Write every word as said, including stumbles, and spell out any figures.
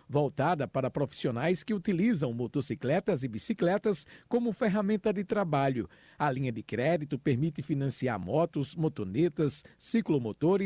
voltada para profissionais que utilizam motocicletas e bicicletas como ferramenta de trabalho. A linha de crédito permite financiar motos, motonetas, ciclomotores